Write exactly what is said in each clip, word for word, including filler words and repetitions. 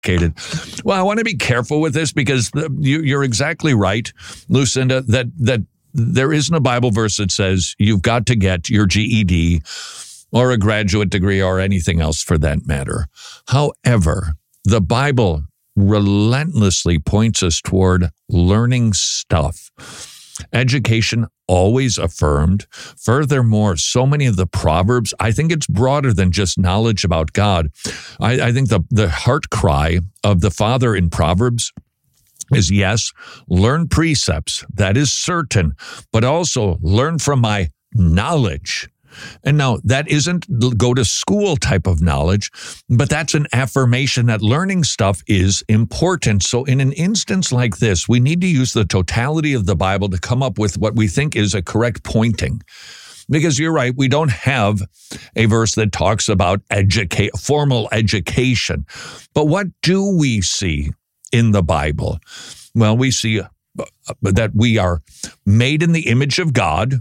educated. Well, I want to be careful with this because the, you, you're exactly right, Lucinda, that that there isn't a Bible verse that says you've got to get your G E D or a graduate degree or anything else for that matter. However, the Bible relentlessly points us toward learning stuff. Education always affirmed. Furthermore, so many of the Proverbs, I think it's broader than just knowledge about God. I, I think the, the heart cry of the father in Proverbs is, yes, learn precepts, that is certain, but also learn from my knowledge. And now that isn't go to school type of knowledge, but that's an affirmation that learning stuff is important. So in an instance like this, we need to use the totality of the Bible to come up with what we think is a correct pointing. Because you're right, we don't have a verse that talks about educate, formal education. But what do we see in the Bible? Well, we see that we are made in the image of God.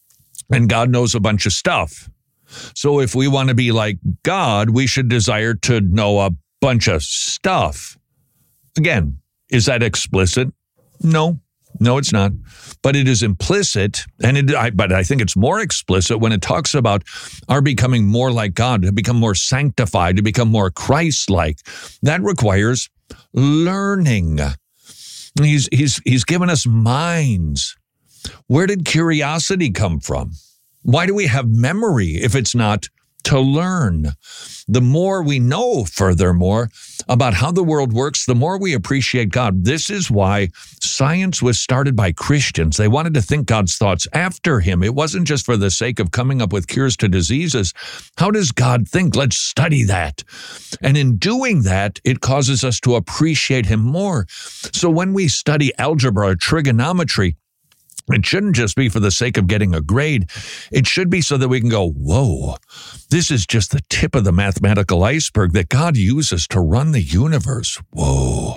And God knows a bunch of stuff. So if we want to be like God, we should desire to know a bunch of stuff. Again, is that explicit? No, no, it's not. But it is implicit, and it, I, but I think it's more explicit when it talks about our becoming more like God, to become more sanctified, to become more Christ-like. That requires learning. He's, he's, he's given us minds. Where did curiosity come from? Why do we have memory if it's not to learn? The more we know, furthermore, about how the world works, the more we appreciate God. This is why science was started by Christians. They wanted to think God's thoughts after him. It wasn't just for the sake of coming up with cures to diseases. How does God think? Let's study that. And in doing that, it causes us to appreciate him more. So when we study algebra or trigonometry, it shouldn't just be for the sake of getting a grade. It should be so that we can go, whoa, this is just the tip of the mathematical iceberg that God uses to run the universe. Whoa.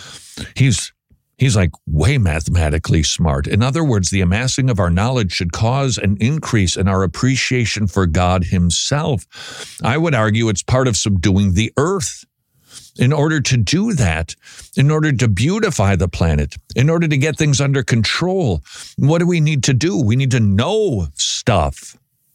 He's he's like way mathematically smart. In other words, the amassing of our knowledge should cause an increase in our appreciation for God himself. I would argue it's part of subduing the earth. In order to do that, in order to beautify the planet, in order to get things under control, what do we need to do? We need to know stuff.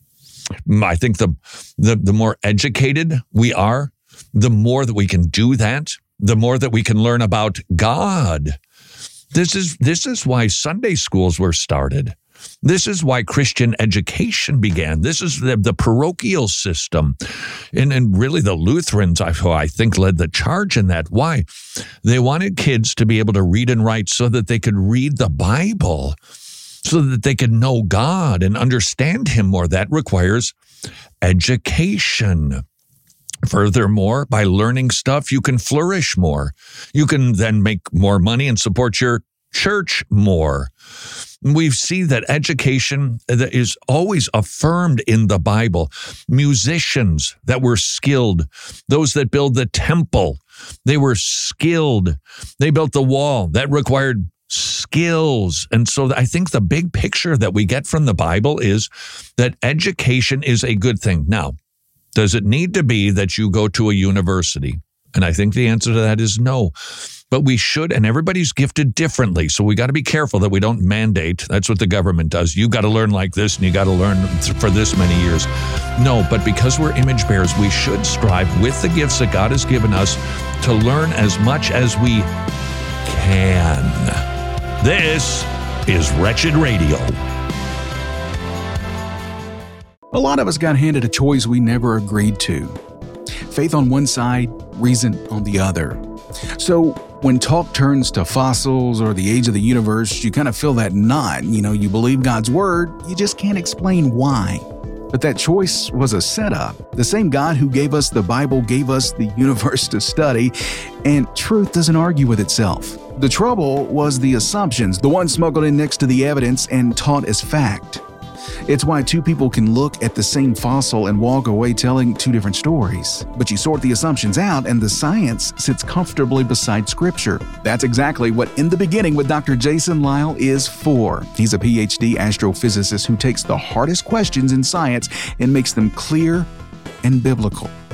I think the, the, the more educated we are, the more that we can do that, the more that we can learn about God. This is, this is why Sunday schools were started. This is why Christian education began. This is the, the parochial system. And, and really the Lutherans, I, I think, led the charge in that. Why? They wanted kids to be able to read and write so that they could read the Bible, so that they could know God and understand him more. That requires education. Furthermore, by learning stuff, you can flourish more. You can then make more money and support your church more. We see that education is always affirmed in the Bible. Musicians that were skilled, those that build the temple, they were skilled. They built the wall. That required skills. And so I think the big picture that we get from the Bible is that education is a good thing. Now, does it need to be that you go to a university? And I think the answer to that is no. But we should, and everybody's gifted differently. So we got to be careful that we don't mandate. That's what the government does. You got to learn like this and you got to learn for this many years. No, but because we're image bearers, we should strive with the gifts that God has given us to learn as much as we can. This is Wretched Radio. A lot of us got handed a choice we never agreed to. Faith on one side, reason on the other. So when talk turns to fossils or the age of the universe, you kind of feel that knot. You know, you believe God's word, you just can't explain why. But that choice was a setup. The same God who gave us the Bible gave us the universe to study, and truth doesn't argue with itself. The trouble was the assumptions, the ones smuggled in next to the evidence and taught as fact. It's why two people can look at the same fossil and walk away telling two different stories. But you sort the assumptions out and the science sits comfortably beside Scripture. That's exactly what In the Beginning with Doctor Jason Lisle is for. He's a P H D astrophysicist who takes the hardest questions in science and makes them clear and biblical.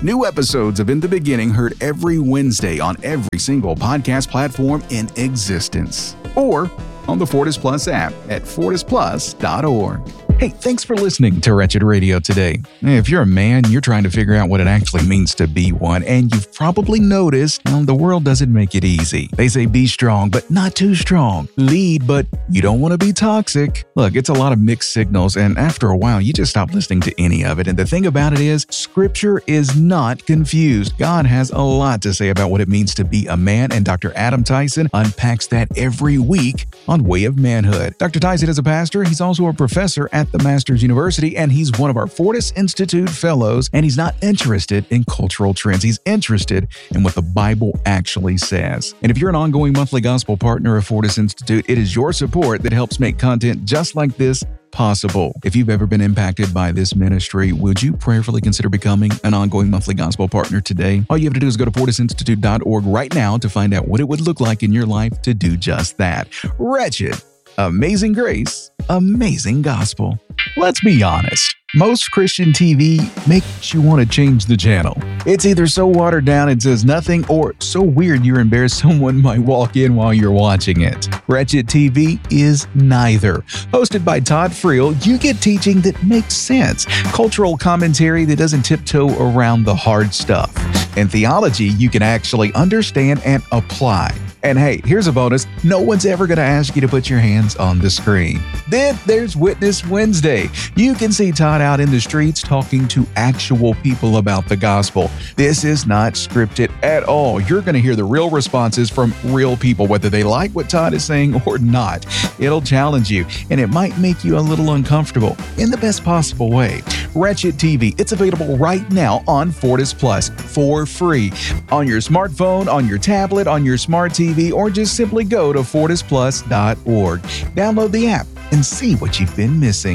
New episodes of In the Beginning heard every Wednesday on every single podcast platform in existence. Or on the Fortis Plus app at fortis plus dot org. Hey, thanks for listening to Wretched Radio today. If you're a man, you're trying to figure out what it actually means to be one, and you've probably noticed, well, the world doesn't make it easy. They say be strong, but not too strong. Lead, but you don't want to be toxic. Look, it's a lot of mixed signals, and after a while, you just stop listening to any of it. And the thing about it is, Scripture is not confused. God has a lot to say about what it means to be a man, and Doctor Adam Tyson unpacks that every week on Way of Manhood. Doctor Tyson is a pastor. He's also a professor at the Masters University, and he's one of our Fortis Institute fellows, and he's not interested in cultural trends. He's interested in what the Bible actually says. And if you're an ongoing monthly gospel partner of Fortis Institute, it is your support that helps make content just like this possible. If you've ever been impacted by this ministry, would you prayerfully consider becoming an ongoing monthly gospel partner today? All you have to do is go to fortis institute dot org right now to find out what it would look like in your life to do just that. Wretched, amazing grace, amazing gospel. Let's be honest. Most Christian T V makes you want to change the channel. It's either so watered down it says nothing, or so weird you're embarrassed someone might walk in while you're watching it. Wretched T V is neither. Hosted by Todd Friel, you get teaching that makes sense, cultural commentary that doesn't tiptoe around the hard stuff, and theology you can actually understand and apply. And hey, here's a bonus. No one's ever going to ask you to put your hands on the screen. Then there's Witness Wednesday. You can see Todd out in the streets talking to actual people about the gospel. This is not scripted at all. You're going to hear the real responses from real people, whether they like what Todd is saying or not. It'll challenge you, and it might make you a little uncomfortable in the best possible way. Wretched T V, it's available right now on Fortis Plus for free. On your smartphone, on your tablet, on your smart T V, or just simply go to fortis plus dot org. Download the app and see what you've been missing.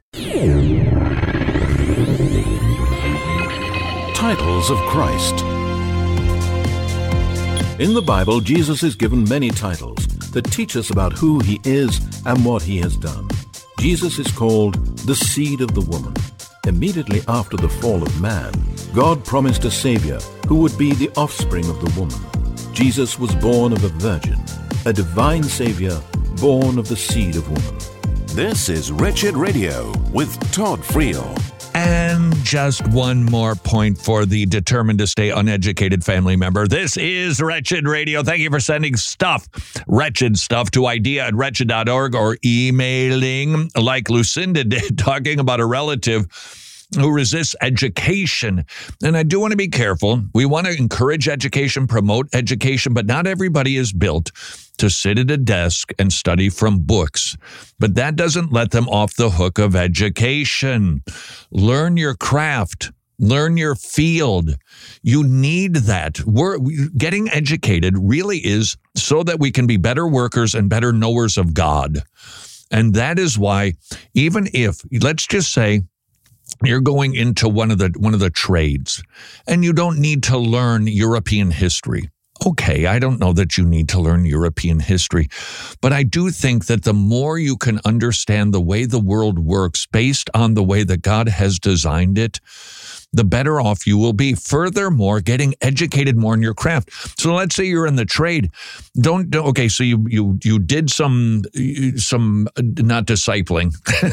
Titles of Christ. In the Bible, Jesus is given many titles that teach us about who he is and what he has done. Jesus is called the seed of the woman. Immediately after the fall of man, God promised a Savior who would be the offspring of the woman. Jesus was born of a virgin, a divine Savior born of the seed of woman. This is Wretched Radio with Todd Friel. And just one more point for the determined to stay uneducated family member. This is Wretched Radio. Thank you for sending stuff, wretched stuff, to idea at wretched dot org, or emailing like Lucinda did, talking about a relative who resists education. And I do want to be careful. We want to encourage education, promote education, but not everybody is built to sit at a desk and study from books. But that doesn't let them off the hook of education. Learn your craft. Learn your field. You need that. We're, getting educated really is so that we can be better workers and better knowers of God. And that is why, even if, let's just say, you're going into one of the one of the trades and you don't need to learn European history. Okay, I don't know that you need to learn European history, but I do think that the more you can understand the way the world works based on the way that God has designed it, the better off you will be. Furthermore, getting educated more in your craft. So let's say you're in the trade. Don't, don't okay, so you you you did some, some not discipling.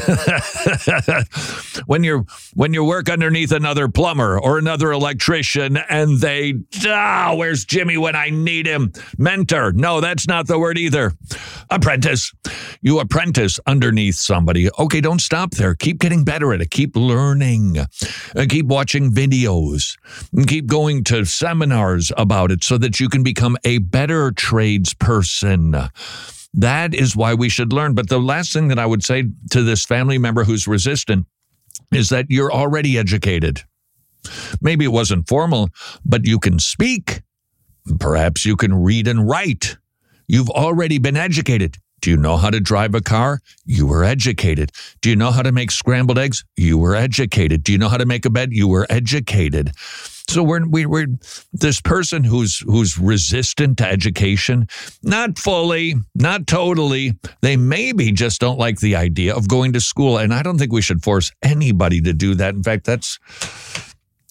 when you're when you work underneath another plumber or another electrician and they, ah, where's Jimmy when I need him? Mentor. No, that's not the word either. Apprentice. You apprentice underneath somebody. Okay, don't stop there. Keep getting better at it. Keep learning. Uh, keep watching. Watching videos and keep going to seminars about it so that you can become a better tradesperson. That is why we should learn. But the last thing that I would say to this family member who's resistant is that you're already educated. Maybe it wasn't formal, but you can speak. Perhaps you can read and write. You've already been educated. Do you know how to drive a car? You were educated. Do you know how to make scrambled eggs? You were educated. Do you know how to make a bed? You were educated. So we're we, we're this person who's who's resistant to education, not fully, not totally. They maybe just don't like the idea of going to school, and I don't think we should force anybody to do that. In fact, that's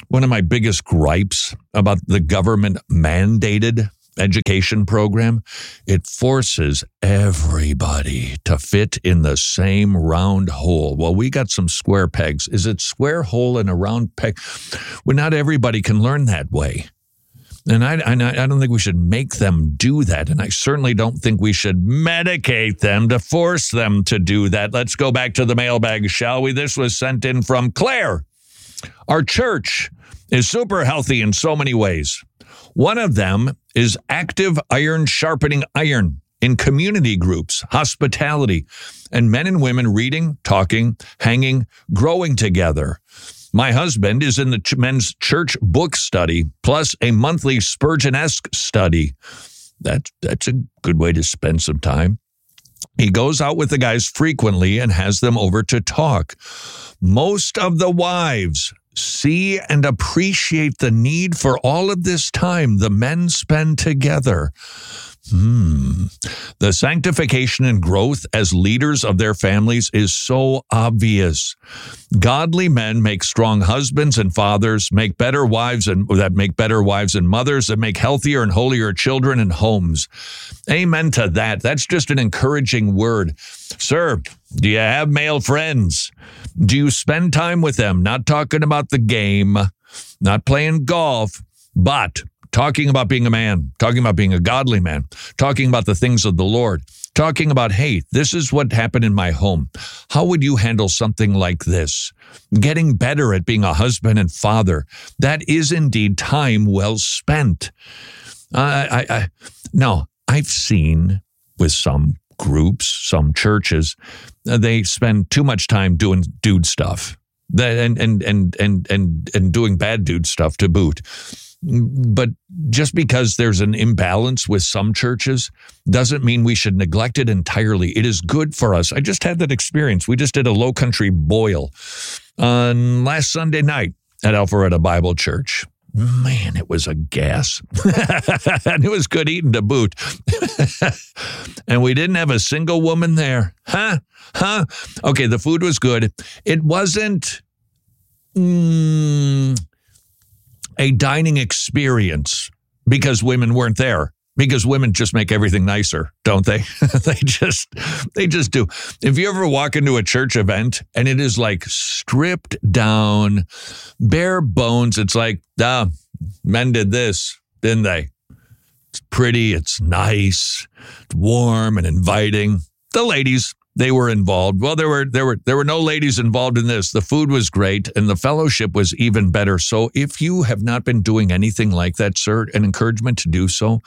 one of my biggest gripes about the government mandated education program, it forces everybody to fit in the same round hole. Well, we got some square pegs. Is it square hole and a round peg? Well, not everybody can learn that way. And I, I, I don't think we should make them do that. And I certainly don't think we should medicate them to force them to do that. Let's go back to the mailbag, shall we? This was sent in from Claire. Our church is super healthy in so many ways. One of them is active iron sharpening iron in community groups, hospitality, and men and women reading, talking, hanging, growing together. My husband is in the ch- men's church book study, plus a monthly Spurgeon-esque study. That, that's a good way to spend some time. He goes out with the guys frequently and has them over to talk. Most of the wives see and appreciate the need for all of this time the men spend together. Hmm. The sanctification and growth as leaders of their families is so obvious. Godly men make strong husbands and fathers, make better wives and that make better wives and mothers, that make healthier and holier children and homes. Amen to that. That's just an encouraging word. Sir, do you have male friends? Do you spend time with them? Not talking about the game, not playing golf, but talking about being a man, talking about being a godly man, talking about the things of the Lord, talking about, hey, this is what happened in my home. How would you handle something like this? Getting better at being a husband and father. That is indeed time well spent. I, I, I, now, I've seen with some groups, some churches, uh, they spend too much time doing dude stuff that, and, and, and, and, and, and doing bad dude stuff to boot. But just because there's an imbalance with some churches doesn't mean we should neglect it entirely. It is good for us. I just had that experience. We just did a Low Country boil on last Sunday night at Alpharetta Bible Church. Man, it was a gas. And it was good eating to boot. And we didn't have a single woman there. Huh? Huh? Okay, the food was good. It wasn't mm, a dining experience because women weren't there. Because women just make everything nicer, don't they? they just, they just do. If you ever walk into a church event and it is like stripped down, bare bones, it's like, ah, men did this, didn't they? It's pretty, it's nice, it's warm and inviting. The ladies, they were involved. Well, there were there were there were no ladies involved in this. The food was great and the fellowship was even better. So if you have not been doing anything like that, sir, an encouragement to do so.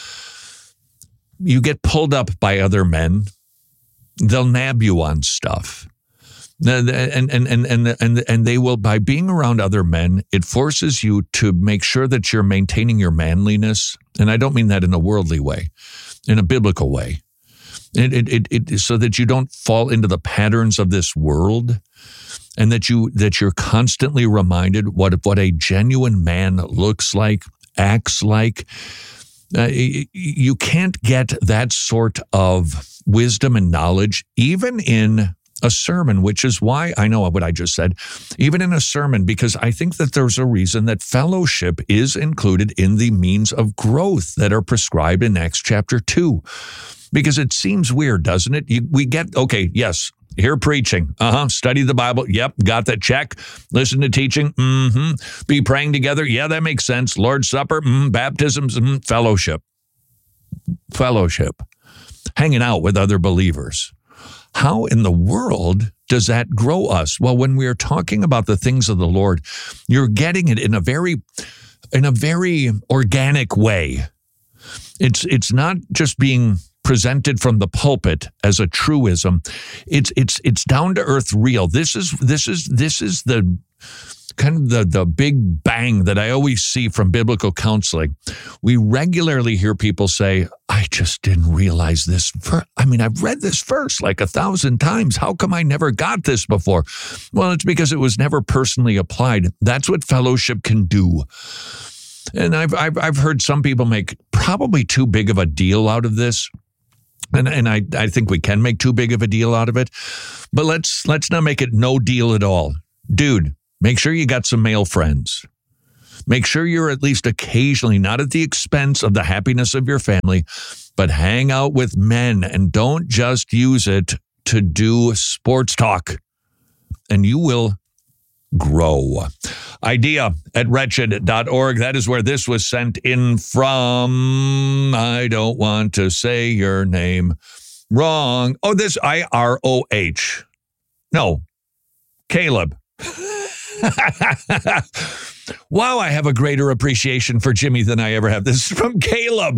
You get pulled up by other men. They'll nab you on stuff. And and and and and and, and they will, by being around other men, it forces you to make sure that you're maintaining your manliness. And I don't mean that in a worldly way, in a biblical way. It, it, it, it, so that you don't fall into the patterns of this world, and that you that you're constantly reminded what what a genuine man looks like, acts like. Uh, you can't get that sort of wisdom and knowledge even in a sermon, which is why I know what I just said, even in a sermon, because I think that there's a reason that fellowship is included in the means of growth that are prescribed in Acts chapter two. Because it seems weird, doesn't it? You, we get, okay, yes, hear preaching. Uh-huh. Study the Bible. Yep, got that check. Listen to teaching. Mm-hmm. Be praying together. Yeah, that makes sense. Lord's Supper. Mm, baptisms. Mm, fellowship. Fellowship. Hanging out with other believers. How in the world does that grow us? Well, when we are talking about the things of the Lord, you're getting it in a very, in a very organic way. It's it's not just being presented from the pulpit as a truism. It's it's it's down to earth real. This is this is this is the kind of the, the big bang that I always see from biblical counseling. We regularly hear people say, I just didn't realize this. Ver- I mean, I've read this verse like a thousand times. How come I never got this before? Well, it's because it was never personally applied. That's what fellowship can do. And I've I've, I've heard some people make probably too big of a deal out of this. And and I, I think we can make too big of a deal out of it. But let's let's not make it no deal at all. Dude, make sure you got some male friends. Make sure you're at least occasionally, not at the expense of the happiness of your family, but hang out with men and don't just use it to do sports talk. And you will grow. Idea at wretched dot org. That is where this was sent in from. I don't want to say your name wrong. Oh, this I R O H. No, Caleb. Wow, I have a greater appreciation for Jimmy than I ever have. This is from Caleb.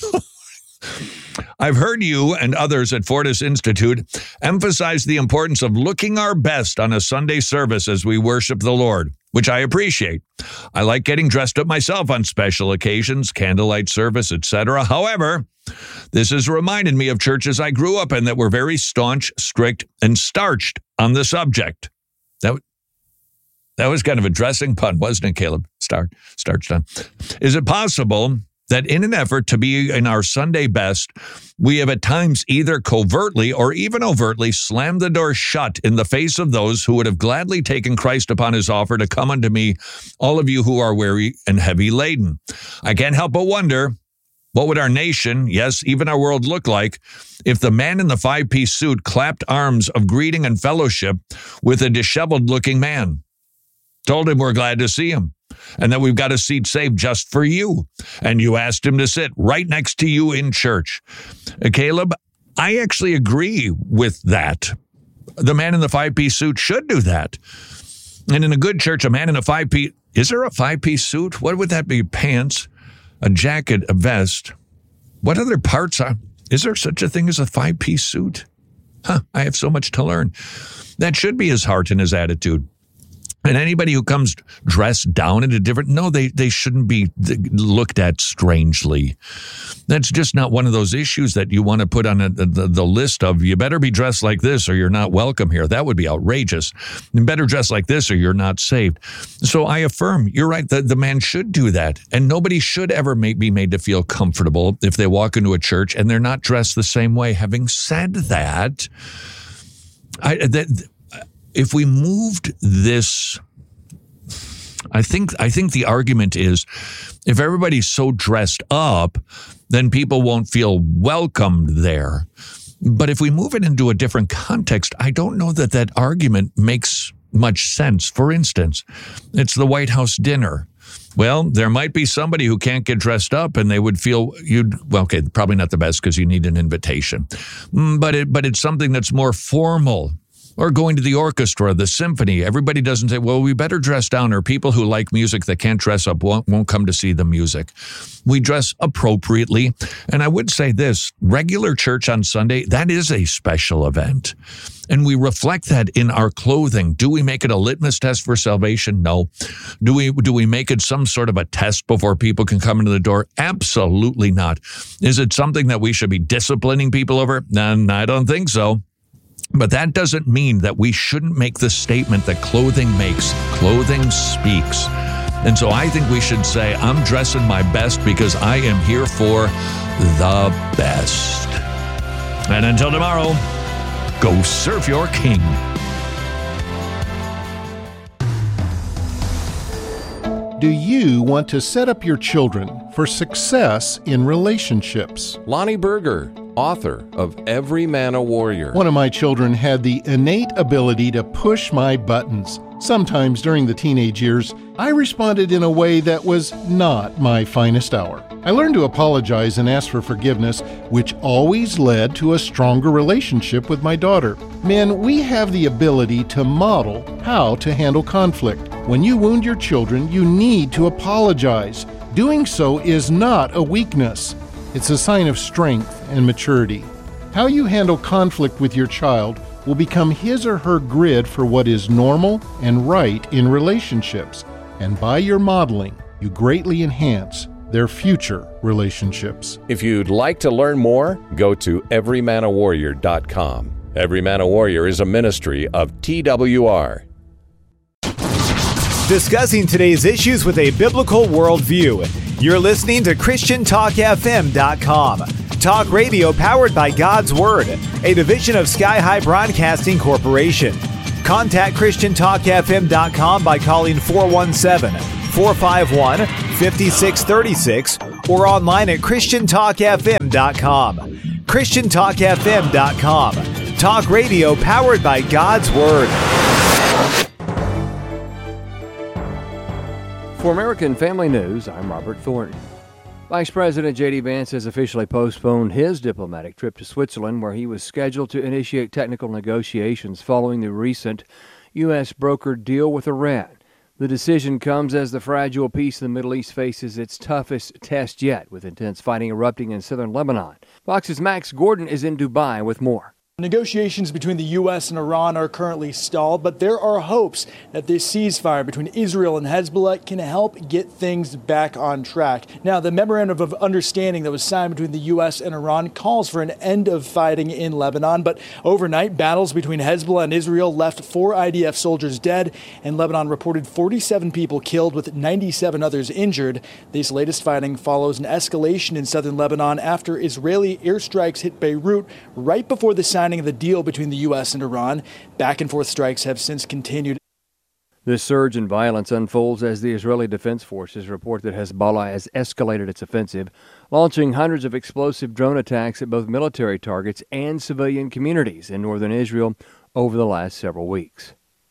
I've heard you and others at Fortis Institute emphasize the importance of looking our best on a Sunday service as we worship the Lord, which I appreciate. I like getting dressed up myself on special occasions, candlelight service, et cetera. However, this has reminded me of churches I grew up in that were very staunch, strict, and starched on the subject. That That was kind of a dressing pun, wasn't it, Caleb? Start, starched on. Is it possible that in an effort to be in our Sunday best, we have at times either covertly or even overtly slammed the door shut in the face of those who would have gladly taken Christ upon his offer to come unto me, all of you who are weary and heavy laden? I can't help but wonder, what would our nation, yes, even our world look like if the man in the five-piece suit clapped arms of greeting and fellowship with a disheveled-looking man? Told him we're glad to see him and that we've got a seat saved just for you. And you asked him to sit right next to you in church. Uh, Caleb, I actually agree with that. The man in the five-piece suit should do that. And in a good church, a man in a five-piece, is there a five-piece suit? What would that be? Pants, a jacket, a vest. What other parts are, is there such a thing as a five-piece suit? Huh, I have so much to learn. That should be his heart and his attitude. And anybody who comes dressed down in a different, no, they, they shouldn't be looked at strangely. That's just not one of those issues that you want to put on a, the, the list of, you better be dressed like this or you're not welcome here. That would be outrageous. You better dress like this or you're not saved. So I affirm, you're right, the, the man should do that. And nobody should ever make, be made to feel comfortable if they walk into a church and they're not dressed the same way. Having said that, I that. If we moved this, I think I think the argument is, if everybody's so dressed up, then people won't feel welcomed there. But if we move it into a different context, I don't know that that argument makes much sense. For instance, it's the White House dinner. Well, there might be somebody who can't get dressed up and they would feel you'd, well, okay, probably not the best because you need an invitation. But it, but it's something that's more formal. Or going to the orchestra, the symphony. Everybody doesn't say, well, we better dress down, or people who like music that can't dress up won't, won't come to see the music. We dress appropriately. And I would say this, regular church on Sunday, that is a special event. And we reflect that in our clothing. Do we make it a litmus test for salvation? No. Do we, do we make it some sort of a test before people can come into the door? Absolutely not. Is it something that we should be disciplining people over? No, I don't think so. But that doesn't mean that we shouldn't make the statement that clothing makes, clothing speaks. And so I think we should say, I'm dressing my best because I am here for the best. And until tomorrow, go serve your king. Do you want to set up your children for success in relationships? Lonnie Berger, author of Every Man a Warrior. One of my children had the innate ability to push my buttons. Sometimes during the teenage years, I responded in a way that was not my finest hour. I learned to apologize and ask for forgiveness, which always led to a stronger relationship with my daughter. Men, we have the ability to model how to handle conflict. When you wound your children, you need to apologize. Doing so is not a weakness. It's a sign of strength and maturity. How you handle conflict with your child will become his or her grid for what is normal and right in relationships. And by your modeling, you greatly enhance their future relationships. If you'd like to learn more, go to every man a warrior dot com. Every Man a Warrior is a ministry of T W R. Discussing today's issues with a biblical worldview. You're listening to Christian Talk F M dot com. Talk radio powered by God's Word, a division of Sky High Broadcasting Corporation. Contact Christian Talk F M dot com by calling four one seven, four five one, five six three six or online at Christian Talk F M dot com. Christian Talk F M dot com. Talk radio powered by God's Word. For American Family News, I'm Robert Thornton. Vice President J D. Vance has officially postponed his diplomatic trip to Switzerland, where he was scheduled to initiate technical negotiations following the recent U S brokered deal with Iran. The decision comes as the fragile peace in the Middle East faces its toughest test yet, with intense fighting erupting in southern Lebanon. Fox's Max Gordon is in Dubai with more. Negotiations between the U S and Iran are currently stalled, but there are hopes that this ceasefire between Israel and Hezbollah can help get things back on track. Now, the memorandum of understanding that was signed between the U S and Iran calls for an end of fighting in Lebanon, but overnight, battles between Hezbollah and Israel left four I D F soldiers dead, and Lebanon reported forty-seven people killed with ninety-seven others injured. This latest fighting follows an escalation in southern Lebanon after Israeli airstrikes hit Beirut right before the signing of the deal between the U S and Iran. Back and forth strikes have since continued. This surge in violence unfolds as the Israeli Defense Forces report that Hezbollah has escalated its offensive, launching hundreds of explosive drone attacks at both military targets and civilian communities in northern Israel over the last several weeks.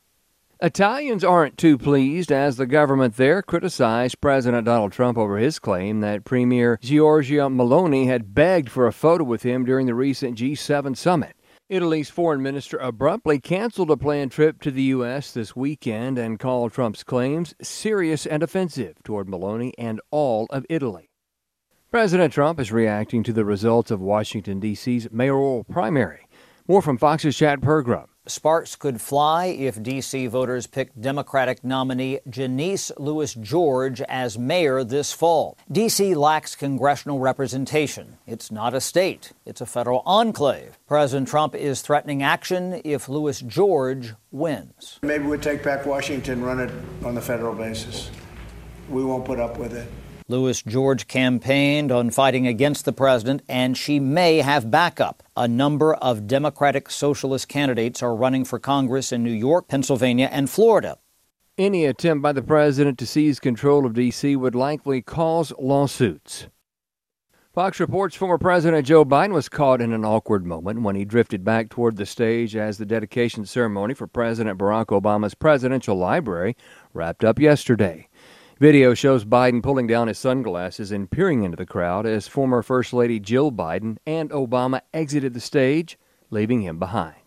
Italians aren't too pleased as the government there criticized President Donald Trump over his claim that Premier Giorgia Meloni had begged for a photo with him during the recent G seven summit. Italy's foreign minister abruptly canceled a planned trip to the U S this weekend and called Trump's claims serious and offensive toward Meloni and all of Italy. President Trump is reacting to the results of Washington, D C's mayoral primary. More from Fox's Chad Pergram. Sparks could fly if D C voters pick Democratic nominee Janice Lewis George as mayor this fall. D C lacks congressional representation. It's not a state. It's a federal enclave. President Trump is threatening action if Lewis George wins. Maybe we'll take back Washington, run it on the federal basis. We won't put up with it. Lewis George campaigned on fighting against the president, and she may have backup. A number of Democratic Socialist candidates are running for Congress in New York, Pennsylvania, and Florida. Any attempt by the president to seize control of D C would likely cause lawsuits. Fox reports former President Joe Biden was caught in an awkward moment when he drifted back toward the stage as the dedication ceremony for President Barack Obama's presidential library wrapped up yesterday. Video shows Biden pulling down his sunglasses and peering into the crowd as former First Lady Jill Biden and Obama exited the stage, leaving him behind.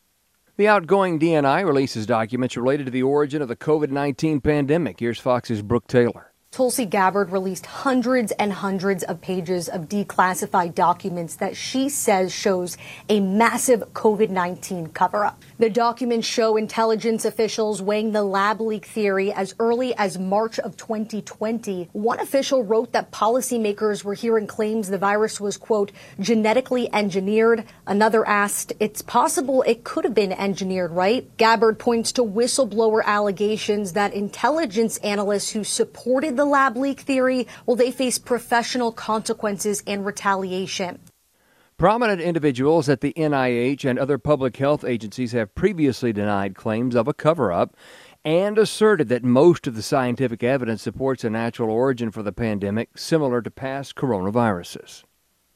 The outgoing D N I releases documents related to the origin of the covid nineteen pandemic. Here's Fox's Brooke Taylor. Tulsi Gabbard released hundreds and hundreds of pages of declassified documents that she says shows a massive covid nineteen cover-up. The documents show intelligence officials weighing the lab leak theory as early as March of twenty twenty. One official wrote that policymakers were hearing claims the virus was, quote, genetically engineered. Another asked, it's possible it could have been engineered, right? Gabbard points to whistleblower allegations that intelligence analysts who supported the The lab leak theory, well, they face professional consequences and retaliation. Prominent individuals at the N I H and other public health agencies have previously denied claims of a cover-up and asserted that most of the scientific evidence supports a natural origin for the pandemic similar to past coronaviruses.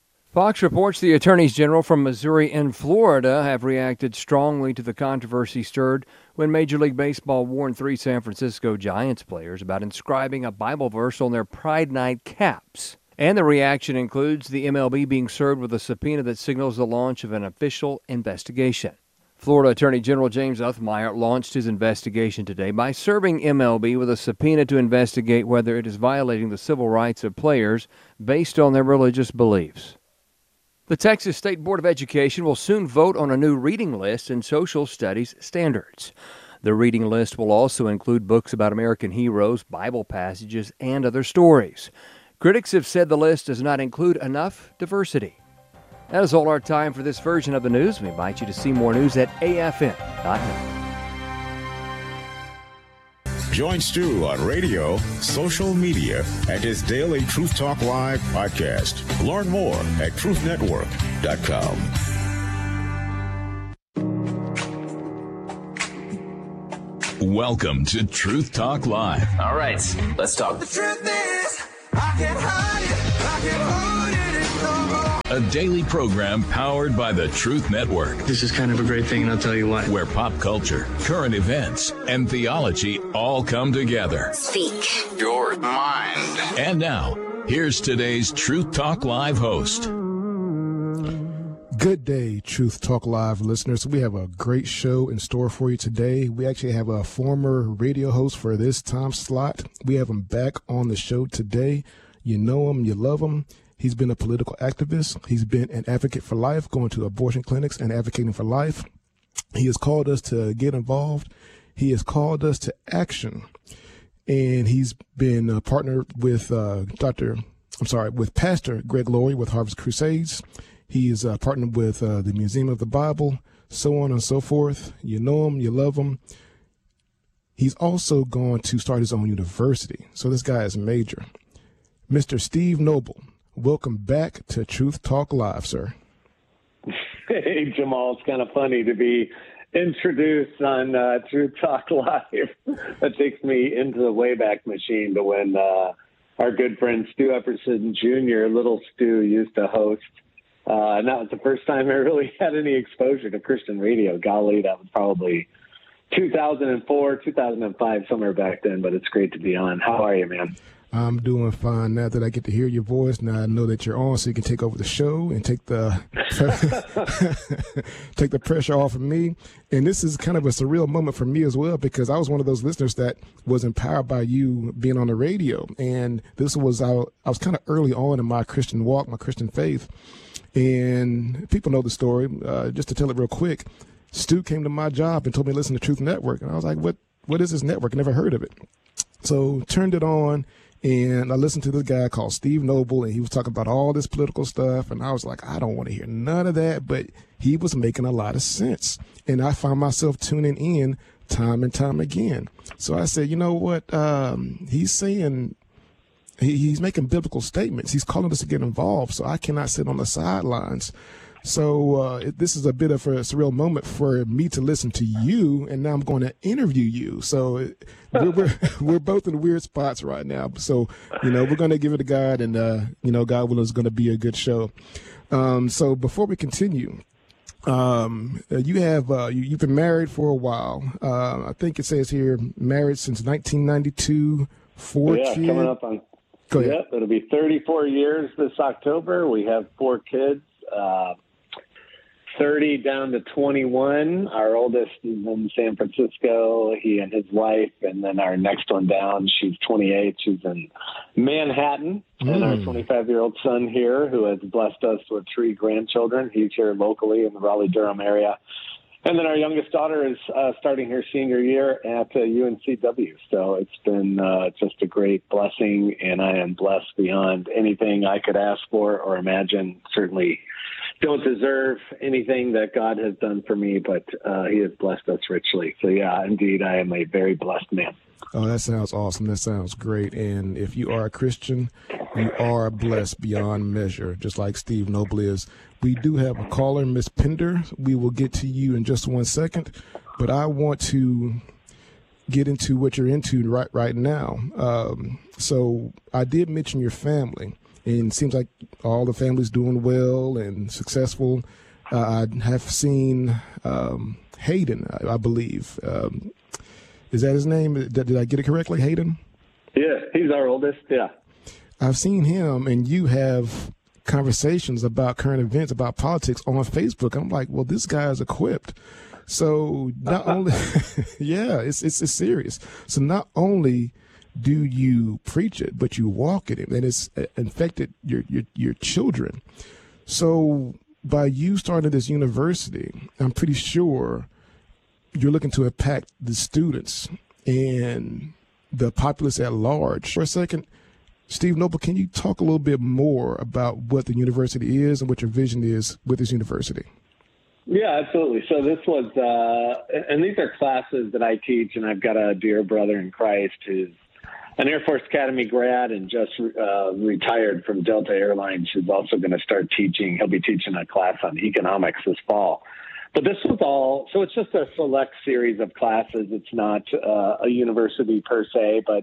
Fox reports the attorneys general from Missouri and Florida have reacted strongly to the controversy stirred when Major League Baseball warned three San Francisco Giants players about inscribing a Bible verse on their Pride Night caps. And the reaction includes the M L B being served with a subpoena that signals the launch of an official investigation. Florida Attorney General James Uthmire launched his investigation today by serving M L B with a subpoena to investigate whether it is violating the civil rights of players based on their religious beliefs. The Texas State Board of Education will soon vote on a new reading list and social studies standards. The reading list will also include books about American heroes, Bible passages, and other stories. Critics have said the list does not include enough diversity. That is all our time for this version of the news. We invite you to see more news at A F M dot net. Join Stu on radio, social media, and his daily Truth Talk Live podcast. Learn more at truth network dot com. Welcome to Truth Talk Live. All right, let's talk. The truth is, I can't hide it, I can't hold it no more. A daily program powered by the Truth Network. This is kind of a great thing, and I'll tell you why. Where pop culture, current events, and theology all come together. Speak your mind. And now, here's today's Truth Talk Live host. Good day, Truth Talk Live listeners. We have a great show in store for you today. We actually have a former radio host for this time slot. We have him back on the show today. You know him, you love him. He's been a political activist. He's been an advocate for life, going to abortion clinics and advocating for life. He has called us to get involved. He has called us to action. And he's been a partner with uh, Doctor, I'm sorry, with Pastor Greg Laurie with Harvest Crusades. He is uh, partnered with uh, the Museum of the Bible, so on and so forth. You know him, you love him. He's also going to start his own university. So this guy is major. Mister Steve Noble, welcome back to Truth Talk Live, sir. Hey, Jamal, it's kind of funny to be introduced on uh, Truth Talk Live. That takes me into the Wayback Machine to when uh, our good friend Stu Epperson Junior, Little Stu, used to host. Uh, and that was the first time I really had any exposure to Christian radio. Golly, that was probably two thousand four, two thousand five, somewhere back then, but it's great to be on. How are you, man? I'm doing fine now that I get to hear your voice. Now I know that you're on, so you can take over the show and take the take the pressure off of me. And this is kind of a surreal moment for me as well, because I was one of those listeners that was empowered by you being on the radio. And this was, I, I was kind of early on in my Christian walk, my Christian faith. And people know the story. Uh, just to tell it real quick, Stu came to my job and told me to listen to Truth Network. And I was like, what, what is this network? I never heard of it. So turned it on, and I listened to this guy called Steve Noble, and he was talking about all this political stuff. And I was like, I don't want to hear none of that. But he was making a lot of sense. And I found myself tuning in time and time again. So I said, you know what? Um, he's saying... He, he's making biblical statements. He's calling us to get involved, so I cannot sit on the sidelines. So uh, it, this is a bit of a surreal moment for me to listen to you, and now I'm going to interview you. So it, we're, we're we're both in weird spots right now. So you know we're going to give it a God, and uh, you know God willing, it's going to be a good show. Um, so before we continue, um, you have uh, you, you've been married for a while. Uh, I think it says here married since nineteen ninety-two. Four yeah, kids. Coming up on. Go ahead. Yep, it'll be thirty-four years this October. We have four kids, uh, thirty down to twenty-one. Our oldest is in San Francisco, he and his wife. And then our next one down, she's twenty-eight. She's in Manhattan. Mm. And our twenty-five-year-old son here, who has blessed us with three grandchildren. He's here locally in the Raleigh-Durham area. And then our youngest daughter is uh, starting her senior year at uh, U N C W. So it's been uh, just a great blessing, and I am blessed beyond anything I could ask for or imagine. Certainly don't deserve anything that God has done for me, but uh, he has blessed us richly. So, yeah, indeed, I am a very blessed man. Oh, that sounds awesome. That sounds great. And if you are a Christian, you are blessed beyond measure, just like Steve Noble is. We do have a caller, Miss Pender. We will get to you in just one second, but I want to get into what you're into right right now. Um, so I did mention your family, and it seems like all the family's doing well and successful. Uh, I have seen um, Hayden, I, I believe. Um, is that his name? Did, did I get it correctly, Hayden? Yeah, he's our oldest, yeah. I've seen him, and you have conversations about current events, about politics on Facebook. I'm like, well, this guy is equipped. So not only, yeah, it's, it's it's serious. So not only do you preach it, but you walk in it, and it's infected your your your children. So by you starting this university, I'm pretty sure you're looking to impact the students and the populace at large. For a second, Steve Noble, can you talk a little bit more about what the university is and what your vision is with this university? Yeah, absolutely. So this was, uh, and these are classes that I teach, and I've got a dear brother in Christ who's an Air Force Academy grad and just uh, retired from Delta Airlines, who's also going to start teaching. He'll be teaching a class on economics this fall. But this was all, so it's just a select series of classes. It's not uh, a university per se, but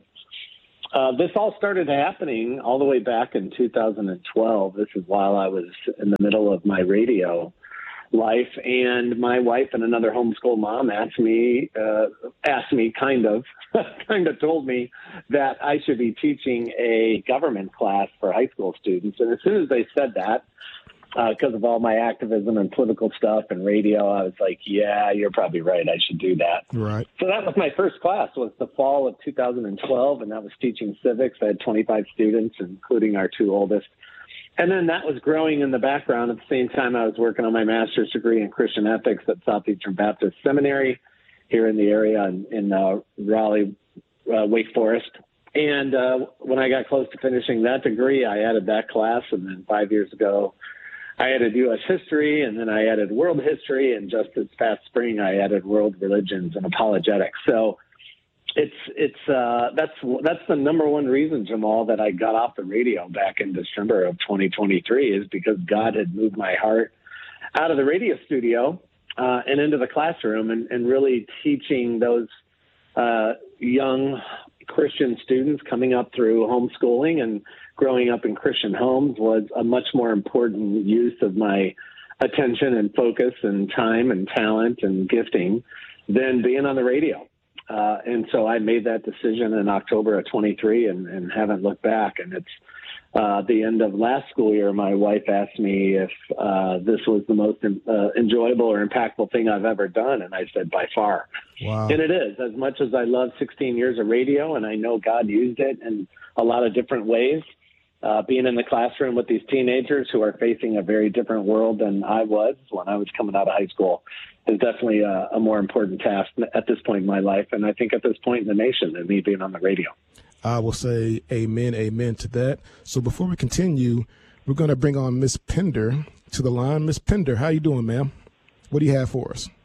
uh, this all started happening all the way back in two thousand twelve. This is while I was in the middle of my radio life, and my wife and another homeschool mom asked me, uh, asked me kind of, kind of told me that I should be teaching a government class for high school students. And as soon as they said that, because uh, of all my activism and political stuff and radio, I was like, yeah, you're probably right. I should do that. Right. So that was my first class, was the fall of two thousand twelve, and that was teaching civics. I had twenty-five students, including our two oldest. And then that was growing in the background. At the same time, I was working on my master's degree in Christian ethics at Southeastern Baptist Seminary here in the area in, in uh, Raleigh, uh, Wake Forest. And uh, when I got close to finishing that degree, I added that class. And then five years ago, I added U S history, and then I added world history. And just this past spring, I added world religions and apologetics. So It's it's uh, that's that's the number one reason, Jamal, that I got off the radio back in December of twenty twenty-three, is because God had moved my heart out of the radio studio uh, and into the classroom, and, and really teaching those uh, young Christian students coming up through homeschooling and growing up in Christian homes was a much more important use of my attention and focus and time and talent and gifting than being on the radio. Uh, and so I made that decision in October of twenty-three and, and haven't looked back. And it's uh, the end of last school year, my wife asked me if uh, this was the most uh, enjoyable or impactful thing I've ever done. And I said, by far. Wow. And it is. As much as I love sixteen years of radio, and I know God used it in a lot of different ways, uh, being in the classroom with these teenagers who are facing a very different world than I was when I was coming out of high school is definitely a, a more important task at this point in my life, and I think at this point in the nation, than me being on the radio. I will say amen, amen to that. So before we continue, we're going to bring on Miss Pender to the line. Miss Pender, how you doing, ma'am? What do you have for us?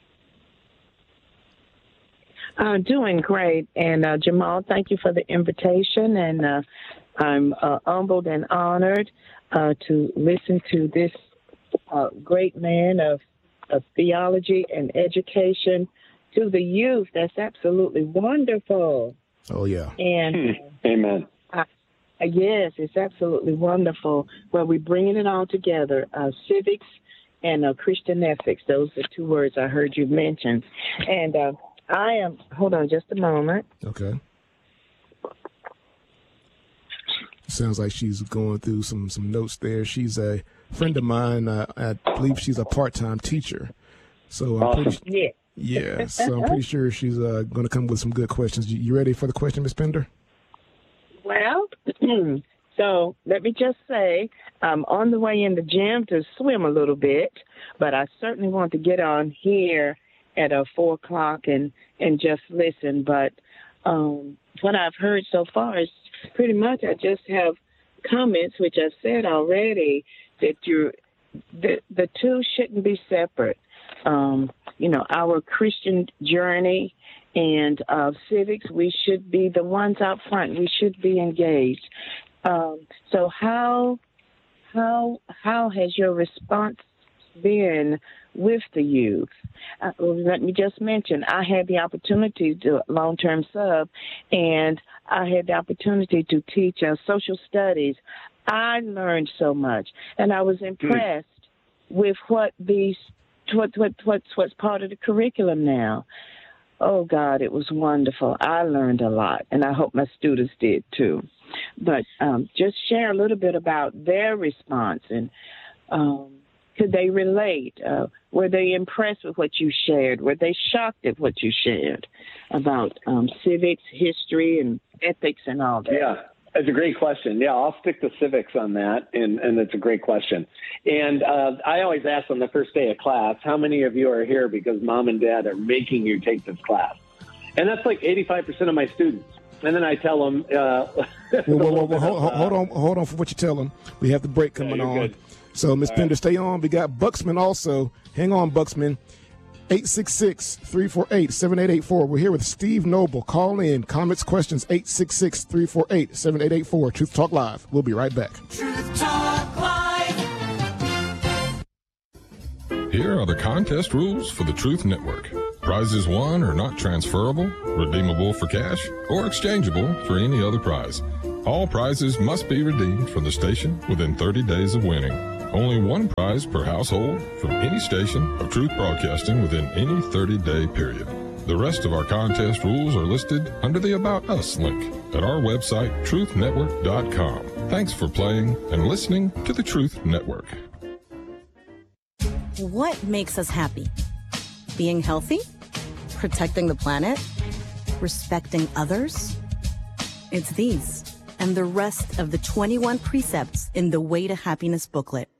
Uh, doing great. And uh, Jamal, thank you for the invitation. And uh, I'm uh, humbled and honored uh, to listen to this uh, great man of of theology and education to the youth. That's absolutely wonderful. Oh, yeah. And amen. Uh, yes, it's absolutely wonderful. Well, we're bringing it all together, uh, civics and uh, Christian ethics. Those are two words I heard you mention. And uh, I am, hold on just a moment. Okay. Sounds like she's going through some, some notes there. She's a friend of mine. Uh, I believe she's a part-time teacher. So I'm pretty, yeah. yeah. So I'm pretty sure she's uh, going to come with some good questions. You, you ready for the question, Miz Pender? Well, so let me just say I'm on the way in the gym to swim a little bit, but I certainly want to get on here at uh, four o'clock and, and just listen. But um, what I've heard so far is pretty much I just have comments, which I've said already, that you're, the, the two shouldn't be separate. Um, you know, our Christian journey and uh, civics, we should be the ones out front. We should be engaged. Um, so how how how has your response been with the youth? Uh, let me just mention, I had the opportunity to do a long-term sub, and I had the opportunity to teach uh, social studies. I learned so much, and I was impressed mm. with what these what what what's what's part of the curriculum now. Oh God, it was wonderful. I learned a lot, and I hope my students did too. But um, just share a little bit about their response, and um, could they relate? Uh, were they impressed with what you shared? Were they shocked at what you shared about um, civics, history, and ethics, and all that? Yeah. It's a great question. Yeah, I'll stick to civics on that, and, and it's a great question. And uh, I always ask on the first day of class, how many of you are here because mom and dad are making you take this class? And that's like eighty-five percent of my students. And then I tell them... Uh, whoa, whoa, whoa, whoa, hold, hold on hold on for what you tell them. We have the break coming yeah, on. Good. So, Miz Pender, right. stay on. We got Buxman also. Hang on, Buxman. eight six six, three four eight, seven eight eight four. We're here with Steve Noble. Call in. Comments, questions, eight six six, three four eight, seven eight eight four. Truth Talk Live. We'll be right back. Truth Talk Live. Here are the contest rules for the Truth Network. Prizes won are not transferable, redeemable for cash, or exchangeable for any other prize. All prizes must be redeemed from the station within thirty days of winning. Only one prize per household from any station of Truth Broadcasting within any thirty-day period. The rest of our contest rules are listed under the About Us link at our website, truth network dot com. Thanks for playing and listening to the Truth Network. What makes us happy? Being healthy? Protecting the planet? Respecting others? It's these and the rest of the twenty-one precepts in the Way to Happiness booklet.